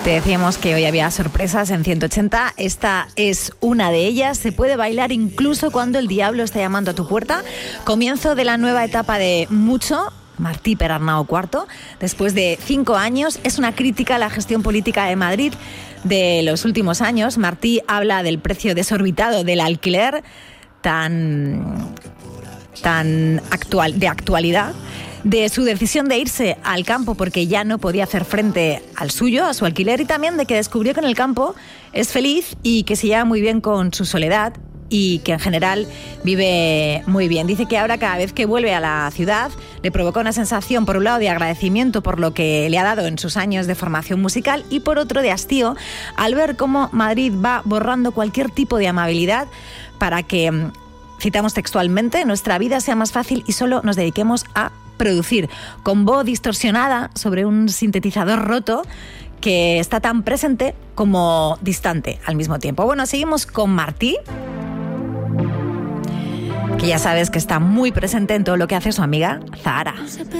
Te decíamos que hoy había sorpresas en 180. Esta es una de ellas. Se puede bailar incluso cuando el diablo está llamando a tu puerta. Comienzo de la nueva etapa de Mucho, Martí Perarnau IV. Después de 5 años, es una crítica a la gestión política de Madrid de los últimos años. Martí habla del precio desorbitado del alquiler, tan actualidad, de su decisión de irse al campo porque ya no podía hacer frente al suyo, a su alquiler, y también de que descubrió que en el campo es feliz y que se lleva muy bien con su soledad y que en general vive muy bien. Dice que ahora cada vez que vuelve a la ciudad le provoca una sensación, por un lado, de agradecimiento por lo que le ha dado en sus años de formación musical y por otro de hastío al ver cómo Madrid va borrando cualquier tipo de amabilidad para que, citamos textualmente, nuestra vida sea más fácil y solo nos dediquemos a producir, con voz distorsionada sobre un sintetizador roto que está tan presente como distante al mismo tiempo. Bueno, seguimos con Martí, que ya sabes que está muy presente en todo lo que hace su amiga Zahara.